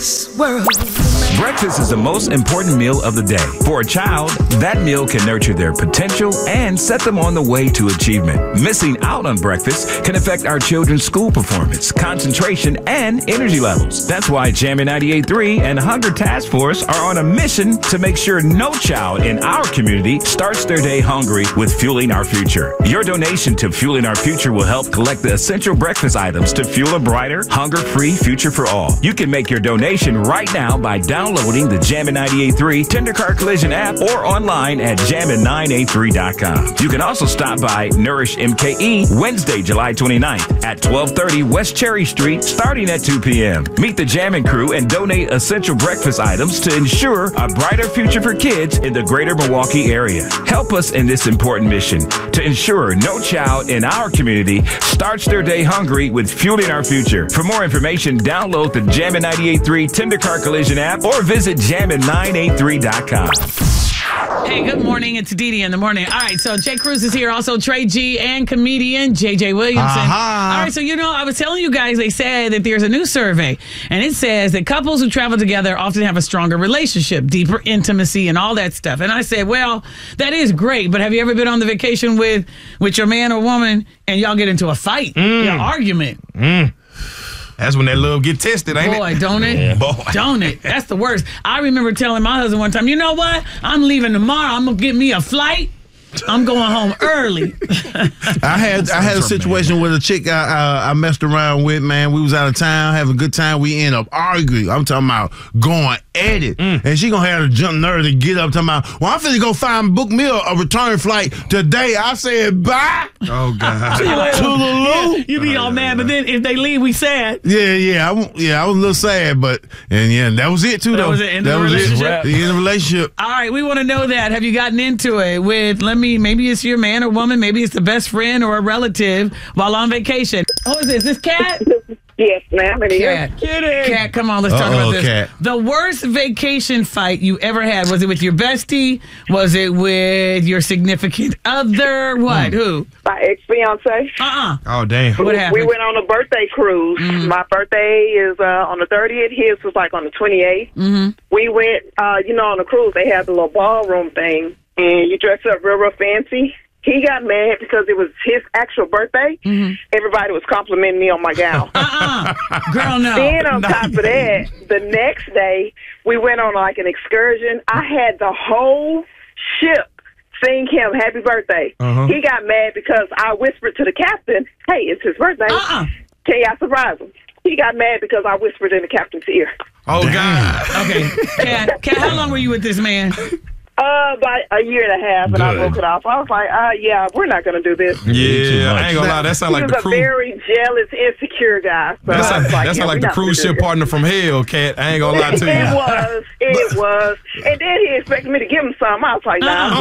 this world. Breakfast is the most important meal of the day. For a child, that meal can nurture their potential and set them on the way to achievement. Missing out on breakfast can affect our children's school performance, concentration, and energy levels. That's why Jammin' 98.3 and Hunger Task Force are on a mission to make sure no child in our community starts their day hungry with Fueling Our Future. Your donation to Fueling Our Future will help collect the essential breakfast items to fuel a brighter, hunger-free future for all. You can make your donation right now by downloading the Jammin' 98.3 Tendercar Collision app or online at jammin983.com. You can also stop by Nourish MKE Wednesday, July 29th at 1230 West Cherry Street, starting at 2 p.m. Meet the Jammin' crew and donate essential breakfast items to ensure a brighter future for kids in the greater Milwaukee area. Help us in this important mission to ensure no child in our community starts their day hungry with Fueling Our Future. For more information, download the Jammin' 98.3 Tendercar Collision app or visit jammin983.com. Hey, good morning. It's Dee Dee in the morning. All right, so Jay Cruz is here. Also, Trey G and comedian J.J. Williamson. All right, so, I was telling you guys, they said that there's a new survey, and it says that couples who travel together often have a stronger relationship, deeper intimacy, and all that stuff. And I said, well, that is great, but have you ever been on the vacation with your man or woman and y'all get into a fight, an argument? That's when that love get tested, ain't it? Boy, don't it? Yeah. Boy. Don't it? That's the worst. I remember telling my husband one time, you know what? I'm leaving tomorrow. I'm going to get me a flight. I'm going home early. I had a situation with a chick I messed around with, man. We was out of town, having a good time. We end up arguing. I'm talking about going at it. And she gonna have the jump nerve to get up talking about, well, I'm finna go book me a return flight today. I said, bye. Oh, God. See you later. Toodaloo. You be all mad, but then if they leave, we sad. Yeah. I was a little sad, but that was it too, though. That was it. End of the relationship? The end of the relationship. All right, we want to know that. Have you gotten into it with, maybe it's your man or woman, maybe it's the best friend or a relative while on vacation? Oh, is this Kat? Yes, ma'am. It is. Kat, come on, let's talk about this. Kat. The worst vacation fight you ever had, was it with your bestie? Was it with your significant other? What? Who? My ex-fiance. Oh, damn. What happened? We went on a birthday cruise. My birthday is on the 30th. His was like on the 28th. We went, on the cruise, they had the little ballroom thing, and you dress up real fancy. He got mad because it was his actual birthday. Everybody was complimenting me on my gown. Girl, no. Then on top of that, the next day, we went on like an excursion. I had the whole ship sing him happy birthday. He got mad because I whispered to the captain, hey, it's his birthday. Can y'all surprise him? He got mad because I whispered in the captain's ear. Oh, God. Okay. Kat, how long were you with this man? About a year and a half, and I broke it off. I was like, yeah, we're not going to do this. Yeah, I ain't gonna lie. That sounds like the He was a very jealous, insecure guy. So that sounds like the cruise ship partner from hell, Kat. I ain't gonna lie to you. It was. And then he expected me to give him some. I was like, nah,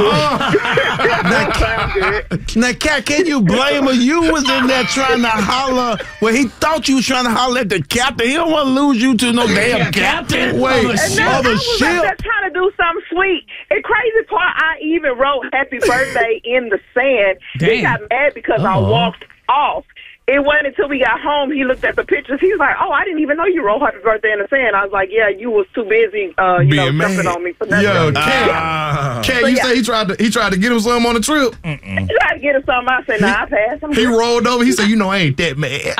I'm good. Now, Kat, can you blame her? You was in there trying to holler. Well, he thought you was trying to holler at the captain. He don't want to lose you to no damn captain. Wait, I was out there trying to do something sweet. The crazy part, I even wrote happy birthday in the sand. Damn. He got mad because I walked off. It wasn't until we got home, he looked at the pictures. He was like, oh, I didn't even know you wrote happy birthday in the sand. I was like, yeah, you was too busy, jumping on me for nothing. Yo, Kat, you say he tried to get him something on the trip? He tried to get him something. I said, nah, I passed. He rolled over. He said, I ain't that mad.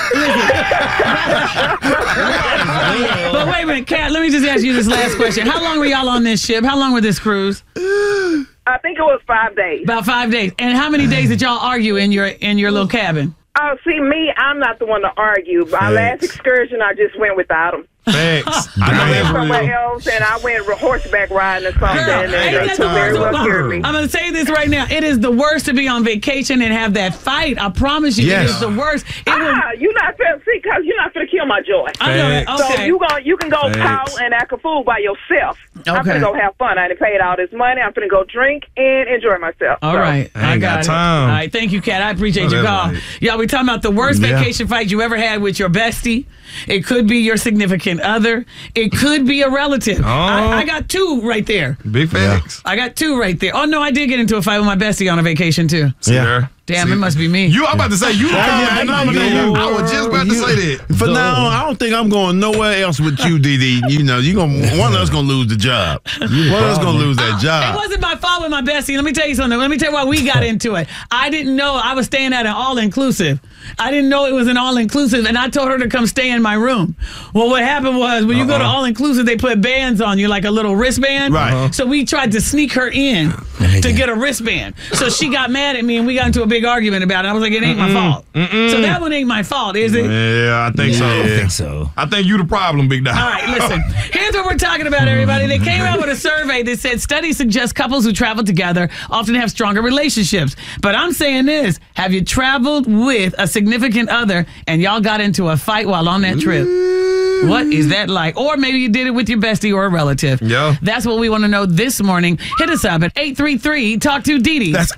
But wait a minute, Kat, let me just ask you this last question. How long were y'all on this ship? How long were this cruise? I think it was 5 days. About 5 days. And how many days did y'all argue in your little cabin? Oh, see, I'm not the one to argue. My last excursion, I just went without him. Thanks. I went somewhere else, and I went horseback riding or something. Girl, and they took very well care of me. I'm going to say this right now. It is the worst to be on vacation and have that fight. I promise you, it is the worst. You're not finna see, because you're not finna kill my joy. I know that. Okay. So you can go pout and act a fool by yourself. Okay. I'm finna go have fun. I didn't pay all this money. I'm finna go drink and enjoy myself. All right. I got time. All right. Thank you, Kat. I appreciate your call. Right. Y'all, we talking about the worst vacation fight you ever had with your bestie. It could be your significant other. It could be a relative. I got two right there. Big facts. I got two right there. Oh, no, I did get into a fight with my bestie on a vacation, too. Yeah. Damn, it must be me. I'm about to say you. I was just about to say that. For now, I don't think I'm going nowhere else with you, DD. One of us gonna lose the job. One of us gonna lose that job. It wasn't my fault with my bestie. Let me tell you something. Let me tell you why we got into it. I didn't know I was staying at an all-inclusive. I didn't know it was an all-inclusive, and I told her to come stay in my room. Well, what happened was when you go to all-inclusive, they put bands on you, like a little wristband. Right. So we tried to sneak her in to get a wristband. So she got mad at me, and we got into a big argument about it. I was like, it ain't my fault. So that one ain't my fault, is it? Yeah, I think so. I think so. I think you the problem, Big Dog. All right, listen. Here's what we're talking about, everybody. They came out with a survey that said studies suggest couples who travel together often have stronger relationships. But I'm saying this. Have you traveled with a significant other and y'all got into a fight while on that trip? What is that like? Or maybe you did it with your bestie or a relative. Yeah. That's what we want to know this morning. Hit us up at 833-TALK-TO-DD. That's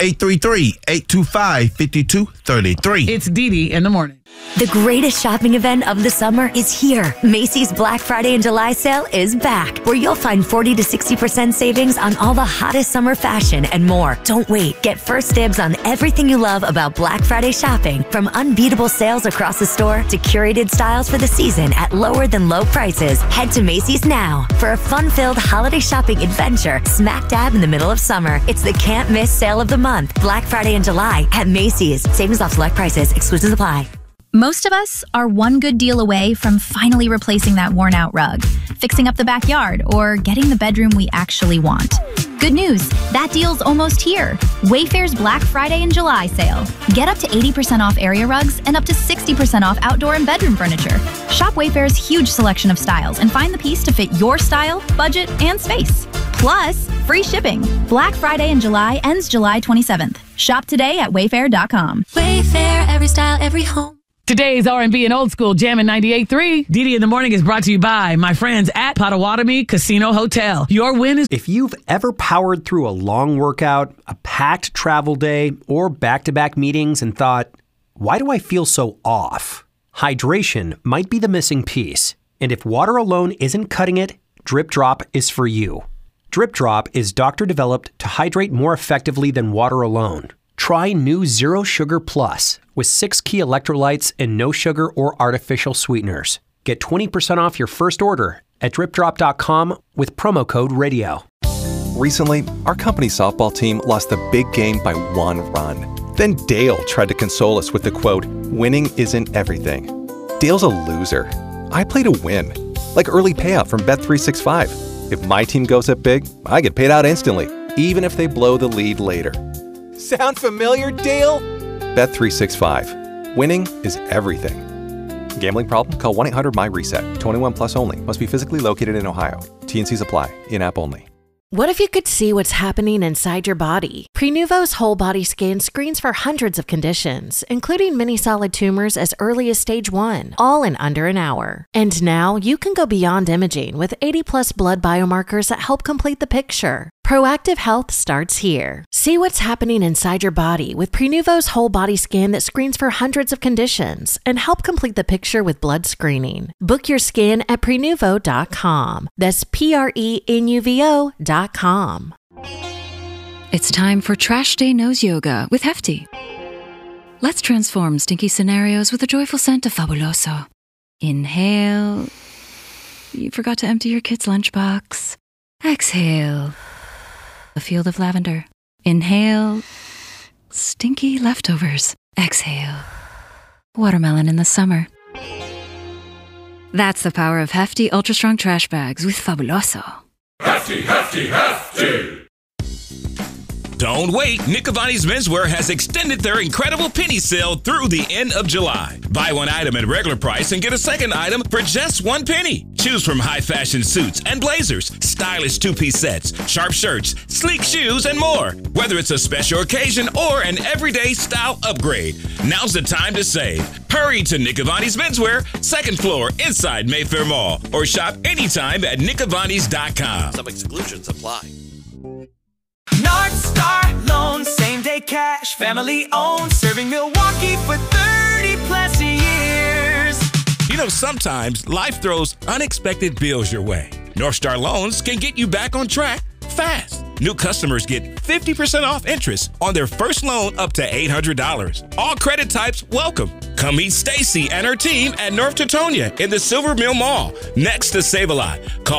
833-825-5233. It's Didi in the morning. The greatest shopping event of the summer is here. Macy's Black Friday and July sale is back, where you'll find 40 to 60% savings on all the hottest summer fashion and more. Don't wait. Get first dibs on everything you love about Black Friday shopping, from unbeatable sales across the store to curated styles for the season at lower than low prices. Head to Macy's now for a fun-filled holiday shopping adventure smack dab in the middle of summer. It's the can't miss sale of the month, Black Friday and July at Macy's. Savings off select prices. Exclusions apply. Most of us are one good deal away from finally replacing that worn-out rug, fixing up the backyard, or getting the bedroom we actually want. Good news, that deal's almost here. Wayfair's Black Friday and July sale. Get up to 80% off area rugs and up to 60% off outdoor and bedroom furniture. Shop Wayfair's huge selection of styles and find the piece to fit your style, budget, and space. Plus, free shipping. Black Friday in July ends July 27th. Shop today at wayfair.com. Wayfair, every style, every home. Today's R&B and Old School Jam in 98.3. Didi in the Morning is brought to you by my friends at Potawatomi Casino Hotel. Your win is... If you've ever powered through a long workout, a packed travel day, or back-to-back meetings and thought, why do I feel so off? Hydration might be the missing piece. And if water alone isn't cutting it, Drip Drop is for you. Drip Drop is doctor-developed to hydrate more effectively than water alone. Try new Zero Sugar Plus with 6 key electrolytes and no sugar or artificial sweeteners. Get 20% off your first order at dripdrop.com with promo code RADIO. Recently, our company's softball team lost the big game by 1 run. Then Dale tried to console us with the quote, "Winning isn't everything." Dale's a loser. I play to win, like early payout from Bet365. If my team goes up big, I get paid out instantly, even if they blow the lead later. Sound familiar, Dale? Bet365. Winning is everything. Gambling problem? Call 1-800-MY-RESET. 21 plus only. Must be physically located in Ohio. T&Cs apply. In-app only. What if you could see what's happening inside your body? Prenuvo's whole body scan screens for hundreds of conditions, including many solid tumors as early as stage 1, all in under an hour. And now you can go beyond imaging with 80+ blood biomarkers that help complete the picture. Proactive health starts here. See what's happening inside your body with Prenuvo's whole body scan that screens for hundreds of conditions and help complete the picture with blood screening. Book your scan at Prenuvo.com. That's Prenuvo.com. It's time for Trash Day Nose Yoga with Hefty. Let's transform stinky scenarios with a joyful scent of Fabuloso. Inhale. You forgot to empty your kid's lunchbox. Exhale. A field of lavender. Inhale. Stinky leftovers. Exhale. Watermelon in the summer. That's the power of Hefty Ultra Strong Trash Bags with Fabuloso. Hefty, hefty, hefty! Don't wait. Nick Cavani's Menswear has extended their incredible penny sale through the end of July. Buy one item at regular price and get a second item for just 1 penny. Choose from high fashion suits and blazers, stylish 2-piece sets, sharp shirts, sleek shoes, and more. Whether it's a special occasion or an everyday style upgrade, now's the time to save. Hurry to Nick Cavani's Menswear, 2nd floor inside Mayfair Mall, or shop anytime at nickcavanis.com. Some exclusions apply. North Star Loan, same day cash, family owned, serving Milwaukee for 30 plus years. You know, sometimes life throws unexpected bills your way. North Star Loans can get you back on track fast. New customers get 50% off interest on their first loan up to $800. All credit types welcome. Come meet Stacy and her team at North Teutonia in the Silver Mill Mall, next to Save-A-Lot. Call